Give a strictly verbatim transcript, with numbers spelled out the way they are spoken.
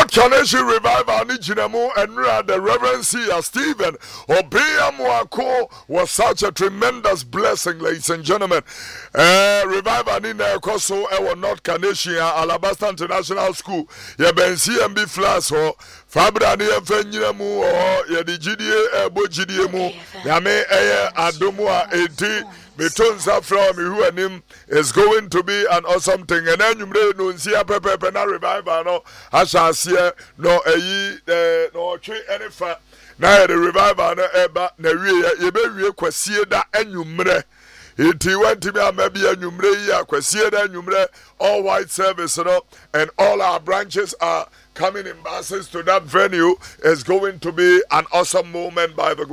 Kaneshie Revival ni Jinamu and the Reverend Seer Stephen Obeya Mwako was such a tremendous blessing, ladies and gentlemen. Uh, revival ni na koso ewo North Kaneshie Alabasta International School. Ye ben C M B Flas ho Fabra ni emfe nyina mu o ye di gidie ebo gidie mu. Ya me eye adomu a enti Metonsa from who and him is going to be an awesome thing. And then you may no see a pepe na revival no I shall see no a no tree any fat. Now the revival no eba na we ye be we kwasie da anwumre. Iti went to me a maybe anwumre ya kwasie da anwumre all white service no and all our branches are coming in buses to that venue. Is going to be an awesome moment by the